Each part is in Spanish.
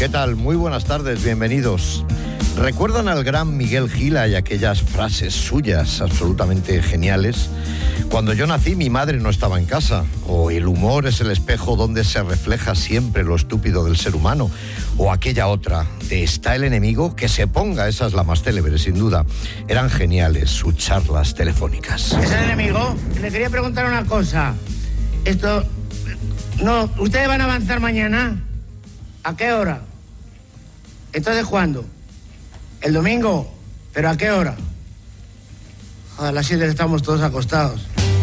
¿Qué tal? Muy buenas tardes, bienvenidos. ¿Recuerdan al gran Miguel Gila y aquellas frases suyas absolutamente geniales? Cuando yo nací, mi madre no estaba en casa. O el humor es el espejo donde se refleja siempre lo estúpido del ser humano. O aquella otra, de ¿está el enemigo? Que se ponga, esa es la más célebre, sin duda. Eran geniales sus charlas telefónicas. ¿Es el enemigo? Le quería preguntar una cosa. No, ¿ustedes van a avanzar mañana? ¿A qué hora? ¿Entonces cuándo? ¿El domingo? ¿Pero a qué hora? A las 7 estamos todos acostados.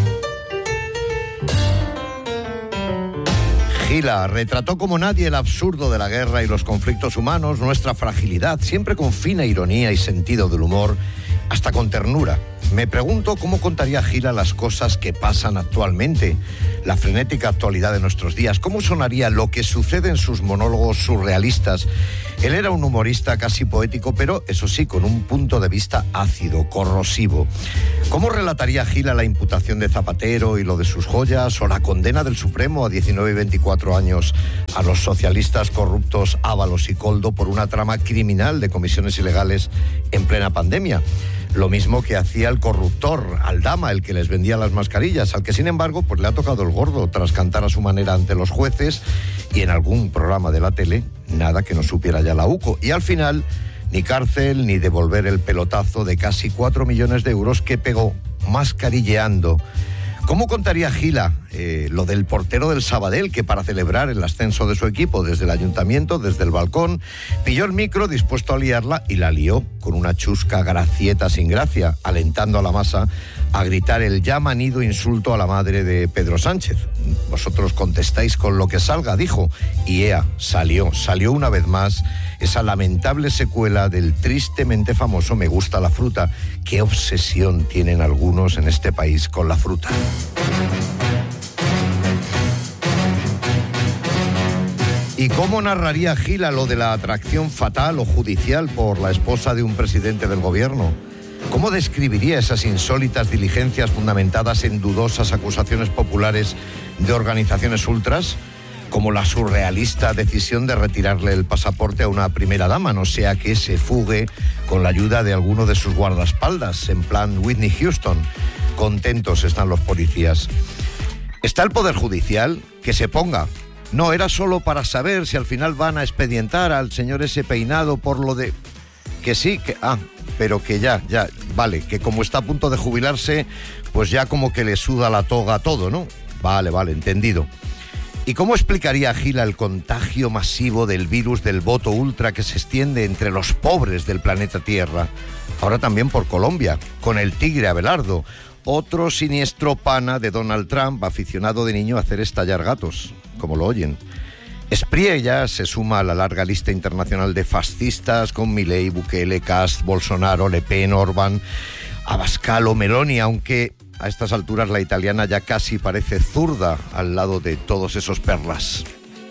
Gila retrató como nadie el absurdo de la guerra y los conflictos humanos, nuestra fragilidad, siempre con fina ironía y sentido del humor, hasta con ternura. Me pregunto cómo contaría Gila las cosas que pasan actualmente, la frenética actualidad de nuestros días, cómo sonaría lo que sucede en sus monólogos surrealistas. Él era un humorista casi poético, pero eso sí, con un punto de vista ácido, corrosivo. ¿Cómo relataría Gila la imputación de Zapatero y lo de sus joyas, o la condena del Supremo a 19 y 24 años a los socialistas corruptos Ábalos y Koldo por una trama criminal de comisiones ilegales en plena pandemia? Lo mismo que hacía el corruptor Aldama, el que les vendía las mascarillas, al que sin embargo pues le ha tocado el gordo tras cantar a su manera ante los jueces y en algún programa de la tele, nada que no supiera ya la UCO. Y al final, ni cárcel ni devolver el pelotazo de casi 4 millones de euros que pegó mascarilleando. ¿Cómo contaría Gila lo del portero del Sabadell, que para celebrar el ascenso de su equipo desde el ayuntamiento, desde el balcón, pilló el micro dispuesto a liarla y la lió con una chusca gracieta sin gracia, alentando a la masa a gritar el ya manido insulto a la madre de Pedro Sánchez? Vosotros contestáis con lo que salga, dijo, y salió una vez más esa lamentable secuela del tristemente famoso Me gusta la fruta. Qué obsesión tienen algunos en este país con la fruta. ¿Y cómo narraría Gila lo de la atracción fatal o judicial por la esposa de un presidente del gobierno? ¿Cómo describiría esas insólitas diligencias fundamentadas en dudosas acusaciones populares de organizaciones ultras? Como la surrealista decisión de retirarle el pasaporte a una primera dama, no sea que se fugue con la ayuda de alguno de sus guardaespaldas, en plan Whitney Houston. Contentos están los policías. ¿Está el Poder Judicial? Que se ponga. No, era solo para saber si al final van a expedientar al señor ese peinado por lo de... Que sí, que... pero que ya, vale, que como está a punto de jubilarse, pues ya como que le suda la toga todo, ¿no? Vale, entendido. ¿Y cómo explicaría Gila el contagio masivo del virus del voto ultra que se extiende entre los pobres del planeta Tierra? Ahora también por Colombia, con el tigre Abelardo, otro siniestro pana de Donald Trump, aficionado de niño a hacer estallar gatos, como lo oyen. Espriella se suma a la larga lista internacional de fascistas con Milei, Bukele, Kast, Bolsonaro, Le Pen, Orbán, Abascal o Meloni, aunque a estas alturas la italiana ya casi parece zurda al lado de todos esos perlas.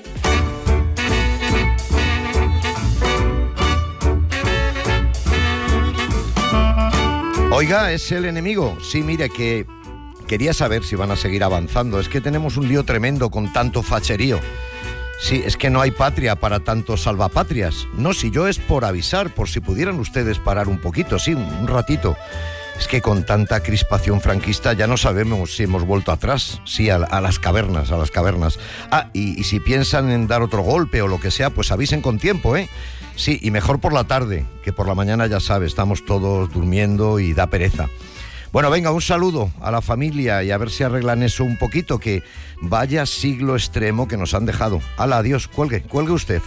Oiga, ¿es el enemigo? Sí, mire, que quería saber si van a seguir avanzando. Es que tenemos un lío tremendo con tanto facherío. Sí, es que no hay patria para tantos salvapatrias. No, si yo es por avisar, por si pudieran ustedes parar un poquito, sí, un ratito. Es que con tanta crispación franquista ya no sabemos si hemos vuelto atrás, sí, a las cavernas. Y si piensan en dar otro golpe o lo que sea, pues avisen con tiempo, ¿eh? Sí, y mejor por la tarde, que por la mañana ya sabe, estamos todos durmiendo y da pereza. Bueno, venga, un saludo a la familia y a ver si arreglan eso un poquito, que vaya siglo extremo que nos han dejado. Hala, adiós, cuelgue usted.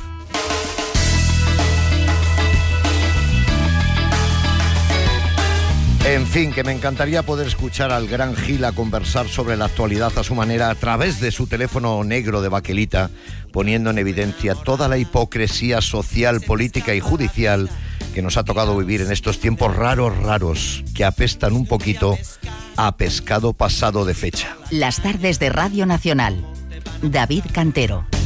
En fin, que me encantaría poder escuchar al gran Gila conversar sobre la actualidad a su manera a través de su teléfono negro de baquelita, poniendo en evidencia toda la hipocresía social, política y judicial que nos ha tocado vivir en estos tiempos raros, que apestan un poquito a pescado pasado de fecha. Las tardes de Radio Nacional. David Cantero.